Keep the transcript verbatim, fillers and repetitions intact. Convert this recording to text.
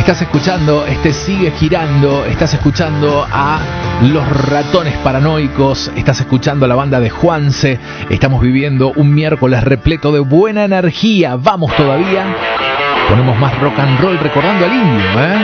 Estás escuchando, este sigue girando, estás escuchando a Los Ratones Paranoicos, estás escuchando a la banda de Juanse, estamos viviendo un miércoles repleto de buena energía, vamos todavía, ponemos más rock and roll recordando al Indio, ¿eh?